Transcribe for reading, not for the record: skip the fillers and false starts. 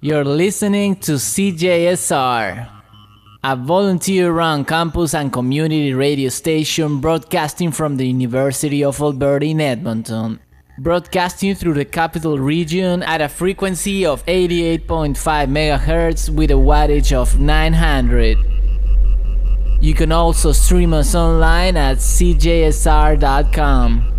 You're listening to CJSR, a volunteer-run campus and community radio station broadcasting from the University of Alberta in Edmonton. Broadcasting through the capital region at a frequency of 88.5 MHz with a wattage of 900. You can also stream us online at cjsr.com.